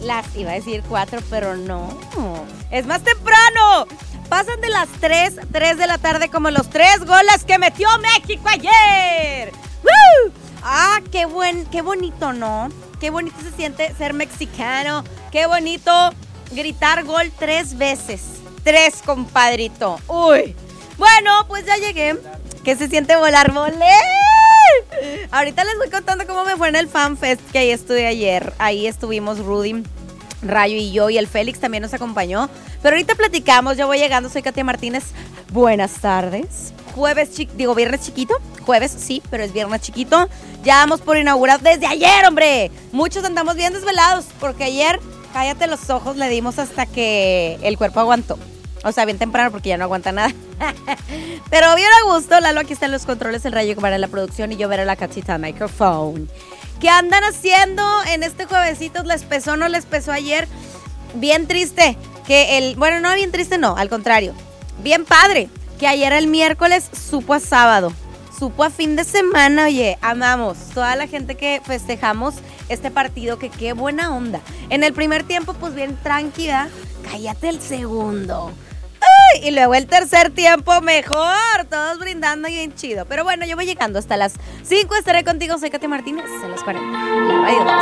iba a decir 4, pero no. Es más temprano. Pasan de las 3 de la tarde como los 3 goles que metió México ayer. ¡Woo! Ah, qué bonito, ¿no? Qué bonito se siente ser mexicano. Qué bonito gritar gol 3 veces. 3, compadrito. Uy. Bueno, pues ya llegué. ¿Qué se siente volar? ¡Volé! Ahorita les voy contando cómo me fue en el Fan Fest que ahí estuve ayer. Ahí estuvimos Rudy, Rayo y yo, y el Félix también nos acompañó. Pero ahorita platicamos, yo voy llegando, soy Katia Martínez. Buenas tardes. Viernes chiquito. Jueves, sí, pero es viernes chiquito. Ya vamos por inaugurar desde ayer, hombre. Muchos andamos bien desvelados porque ayer, cállate los ojos, le dimos hasta que el cuerpo aguantó. O sea, bien temprano porque ya no aguanta nada. Pero bien a gusto. Lalo aquí están los controles, el Rayo para la producción y yo veré la Catita microphone. ¿Qué andan haciendo en este juevesitos? ¿Les pesó o no les pesó ayer? Bien triste que bueno, no bien triste, no, al contrario. Bien padre que ayer el miércoles supo a sábado. Supo a fin de semana, oye, amamos. Toda la gente que festejamos este partido, que qué buena onda. En el primer tiempo, pues bien tranquila. Cállate el segundo. ¡Ay! Y luego el tercer tiempo mejor. Todos brindando y bien chido. Pero bueno, yo voy llegando hasta las 5. Estaré contigo, soy Katia Martínez, en las 40. La radio.